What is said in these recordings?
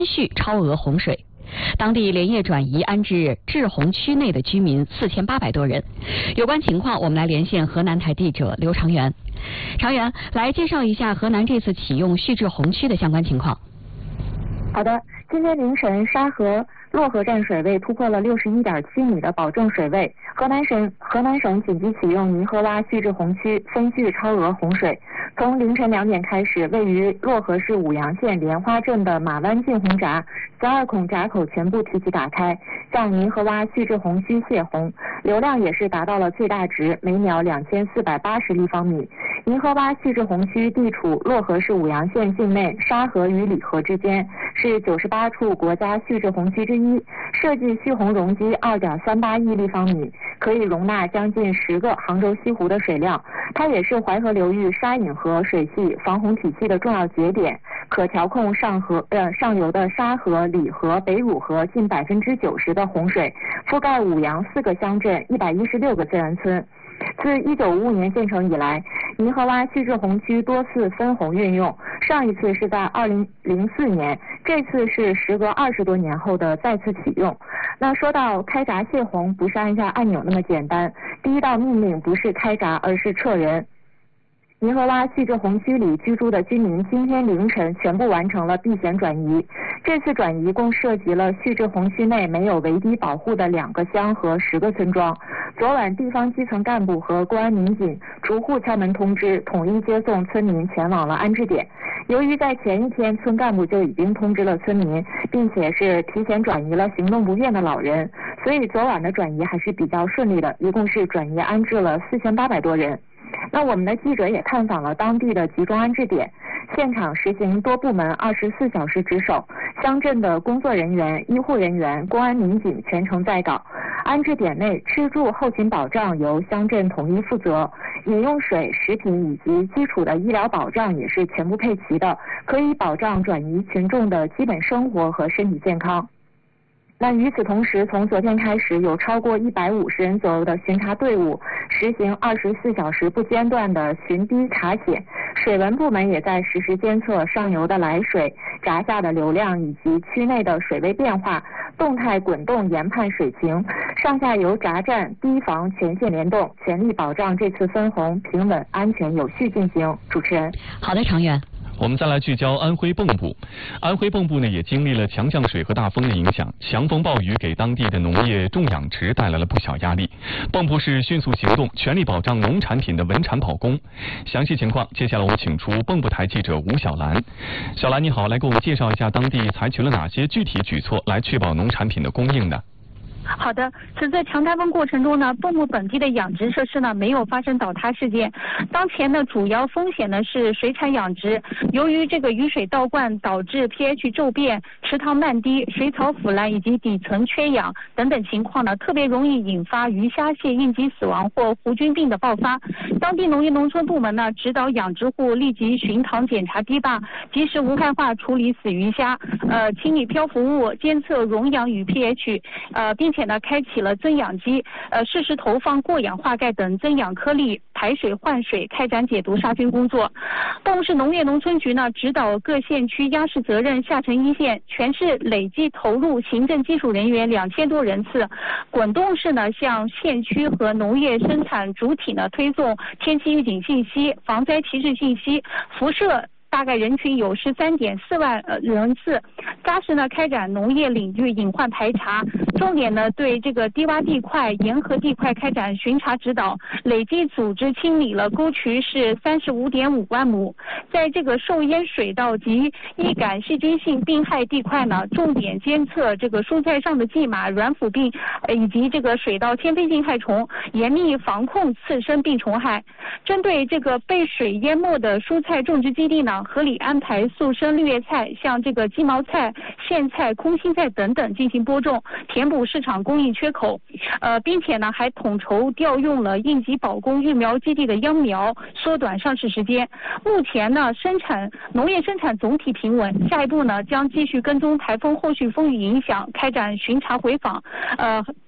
蓄超额洪水。当地连夜转移安置滞洪区内的居民4800多人。有关情况，我们来连线河南台记者刘长元。长元，来介绍一下河南这次启用蓄滞洪区的相关情况。 好的，今天凌晨，沙河洛河站水位突破了61.7米的保证水位。河南省紧急启用泥河洼蓄滞洪区分蓄超额洪水。从凌晨2点开始，位于漯河市舞阳县莲花镇的马湾进洪闸12孔闸口全部提前打开，向泥河洼蓄滞洪区泄洪，流量也是达到了最大值，每秒2480立方米。泥河洼蓄滞洪区地处漯河市舞阳县境内沙河与里河之间，是98处国家蓄滞洪区之一，设计蓄洪容积2.38亿立方米，可以容纳将近10个杭州西湖的水量。它也是淮河流域沙引河水系防洪体系的重要节点，可调控上游的沙河、里河、北汝河近90%的洪水，覆盖舞阳4个乡镇、116个自然村。自1955年建成以来，泥河洼蓄滞洪区多次分洪运用，上一次是在2004年，这次是时隔20多年后的再次启用。那说到开闸泄洪，不是按下按钮那么简单，第一道命令不是开闸，而是撤人。泥河洼蓄滞洪区里居住的居民今天凌晨全部完成了避险转移。这次转移共涉及了蓄滞洪区内没有围堤保护的2个乡和10个村庄。昨晚，地方基层干部和公安民警逐户敲门通知，统一接送村民前往了安置点。由于在前一天，村干部就已经通知了村民，并且是提前转移了行动不便的老人，所以昨晚的转移还是比较顺利的，一共是转移安置了4800多人。那我们的记者也探访了当地的集中安置点，现场实行多部门24小时值守，乡镇的工作人员、医护人员、公安民警全程在岗。安置点内吃住后勤保障由乡镇统一负责，饮用水、食品以及基础的医疗保障也是全部配齐的，可以保障转移群众的基本生活和身体健康。那与此同时，从昨天开始，有超过150人左右的巡查队伍实行24小时不间断的巡堤查险，水文部门也在实时监测上游的来水、闸下的流量以及区内的水位变化，动态滚动研判水情，上下游闸站、堤防全线联动，全力保障这次分洪平稳、安全、有序进行。主持人， 好的，长远。 我们再来聚焦安徽蚌埠。安徽蚌埠呢也经历了强降水和大风的影响，强风暴雨给当地的农业种养殖带来了不小压力。蚌埠市迅速行动，全力保障农产品的稳产保供。详细情况，接下来我请出蚌埠台记者吴小兰。小兰你好，来给我们介绍一下当地采取了哪些具体举措来确保农产品的供应呢？ 好的，是在强台风过程中呢，蚌埠本地的养殖设施呢没有发生倒塌事件。当前的主要风险呢是水产养殖，由于这个雨水倒灌导致 pH 骤变、池塘漫滴、水草腐烂以及底层缺氧等等情况呢，特别容易引发鱼虾蟹应急死亡或弧菌病的爆发。当地农业农村部门呢指导养殖户立即巡塘检查堤坝，及时无害化处理死鱼虾，清理漂浮物，监测溶氧与 pH，并且呢开启了增氧机，适时投放过氧化钙等增氧颗粒，排水换水，开展解毒杀菌工作。蚌埠市农业农村局呢指导各县区央视责任下沉一线，全市累计投入行政技术人员2000多人次。滚动式呢向县区和农业生产主体呢推送天气预警信息、防灾提示信息，辐射大概人群有13.4万人次，扎实呢开展农业领域隐患排查，重点呢对这个低洼地块、沿河地块开展巡查指导，累计组织清理了沟渠是35.5万亩。在这个受淹水稻及易感细菌性病害地块呢，重点监测这个蔬菜上的蓟马、软腐病以及这个水稻铅飞性害虫，严密防控次生病虫害。针对这个被水淹没的蔬菜种植基地呢，合理安排速生绿叶菜，像这个鸡毛菜、苋菜、空心菜等等进行播种，填补市场供应缺口。并且呢还统筹调用了应急保供育苗基地的秧苗，缩短上市时间。目前呢农业生产总体平稳，下一步呢将继续跟踪台风后续风雨影响，开展巡查回访，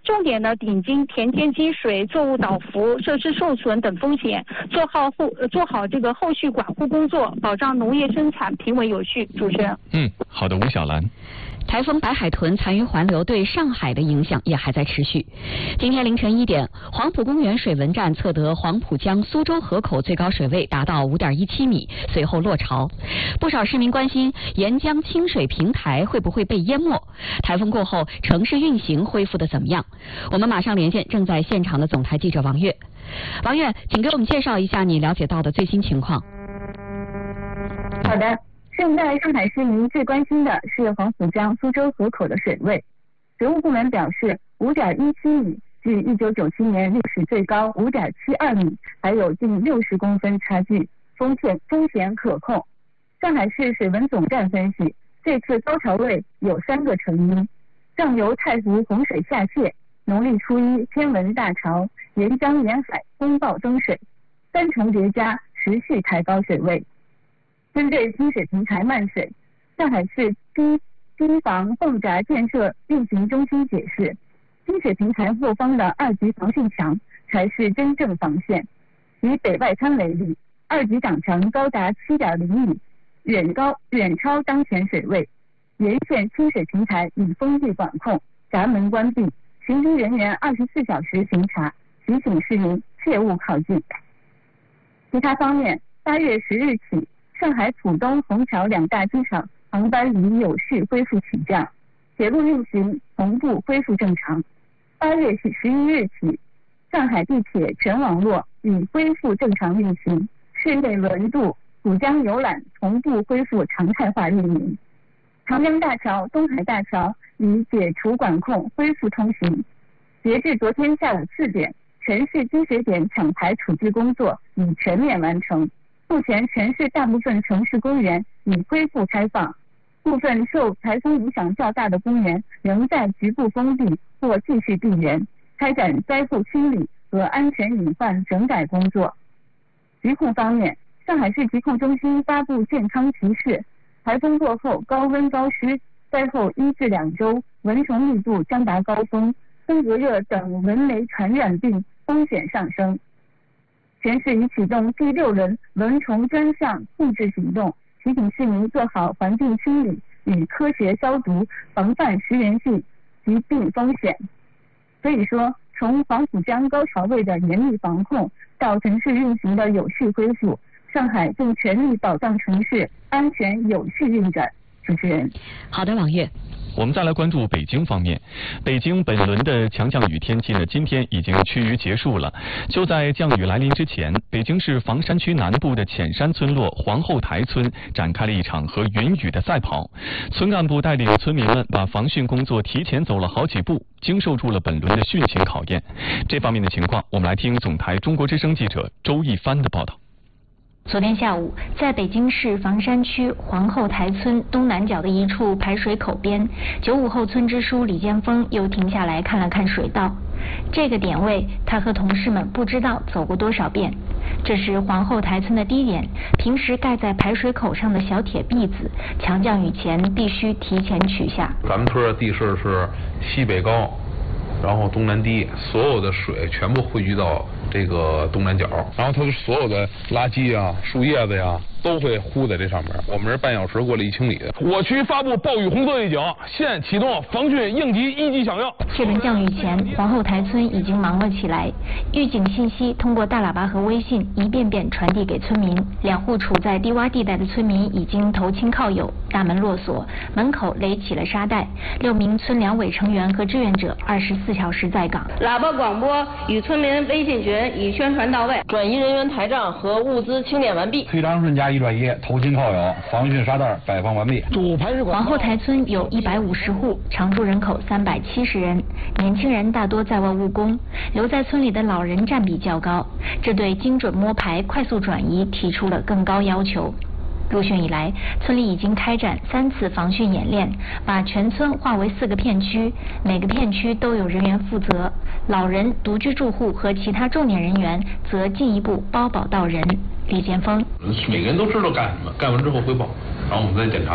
重点呢顶进田间积水、作物倒伏、设施受损等风险，做好这个后续管护工作，保障农业生产平稳有序。主持人。 好的，吴小兰。 台风白海豚残余环流对上海的影响也还在持续。今天凌晨1点，黄埔公园水文站测得黄浦江苏州河口最高水位达到5.17米，随后落潮。不少市民关心沿江清水平台会不会被淹没？台风过后，城市运行恢复的怎么样？我们马上连线正在现场的总台记者王悦。王悦，请给我们介绍一下你了解到的最新情况。 好的。现在上海市民最关心的是黄浦江苏州河口的水位。水务部门表示，5.17米距1997年历史最高5.72米还有近60公分差距，风险可控。上海市水文总站分析，这次高潮位有3个成因：上游太湖洪水下泄，农历初1天文大潮，沿江沿海风暴增水，3重叠加持续抬高水位。针对清水平台漫水，上海市堤防泵闸建设运行中心解释，清水平台后方的2级防汛墙才是真正防线。以北外滩为例，2级挡墙高达7.0米，远超当前水位。沿线清水平台已封闭管控，闸门关闭，巡警人员24小时巡查，提醒市民切勿靠近。其他方面，8月10日起，上海浦东、虹桥2大机场航班已有序恢复起降，铁路运行同步恢复正常。8月11日起，上海地铁全网络已恢复正常运行，市内轮渡、浦江游览同步恢复常态化运营。长江大桥、东海大桥已解除管控，恢复通行。截至昨天下午4点，全市积水点抢排处置工作已全面完成。目前全市大部分城市公园已恢复开放，部分受台风影响较大的公园仍在局部封闭或继续闭园，开展灾后清理和安全隐患整改工作。疾控方面，上海市疾控中心发布健康提示，台风过后高温高湿，灾后1至2周蚊虫密度将达高峰，登革热等蚊媒传染病风险上升。全市已启动第6轮蚊虫专项控制行动，提醒市民做好环境清理与科学消毒，防范食源性疾病风险。所以说，从黄浦江高潮位的严密防控到城市运行的有序恢复，上海正全力保障城市安全有序运转。主持人。 好的，王悦。 我们再来关注北京方面。北京本轮的强降雨天气呢，今天已经趋于结束了。就在降雨来临之前，北京市房山区南部的浅山村落皇后台村展开了一场和云雨的赛跑。村干部带领村民们把防汛工作提前走了好几步，经受住了本轮的汛情考验。这方面的情况，我们来听总台中国之声记者周一帆的报道。 昨天下午，在北京市房山区皇后台村东南角的一处排水口边，95后村支书李建峰又停下来看了看水道。这个点位，他和同事们不知道走过多少遍。这是皇后台村的低点，平时盖在排水口上的小铁篦子，强降雨前必须提前取下。 咱们村的地势是西北高，然后东南低，所有的水全部汇聚到这个东南角，然后它所有的垃圾啊、树叶子呀，都会糊在这上面。我们是半小时过了1清理的。我区发布暴雨红色预警，现启动防汛应急1级响应。 确认降雨前，皇后台村已经忙了起来，预警信息通过大喇叭和微信一遍遍传递给村民。2户处在低洼地带的村民已经投亲靠友，大门落锁，门口垒起了沙袋。6名村两委成员和志愿者24小时在岗。 喇叭广播与村民微信群已宣传到位，转移人员台账和物资清点完毕。 推长顺加1转1，投亲靠友，防汛沙袋摆放完毕。 皇后台村有150户，常住人口370人，年轻人大多在外务工，留在村里的老人占比较高，这对精准摸排、快速转移提出了更高要求。入汛以来，村里已经开展3次防汛演练，把全村划为4个片区，每个片区都有人员负责，老人、独居住户和其他重点人员则进一步包保到人。李建峰， 每个人都知道干什么，干完之后汇报，然后我们再检查，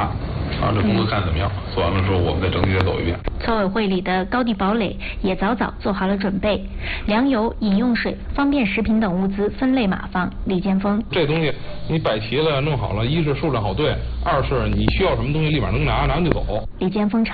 这工作干怎么样？做完了之后，我们再整体再走一遍。 村委会里的高地堡垒也早早做好了准备，粮油、饮用水、方便食品等物资分类码放。李建峰： 这东西你摆齐了、弄好了，一是数量好对，二是你需要什么东西立马能拿就走。 李建峰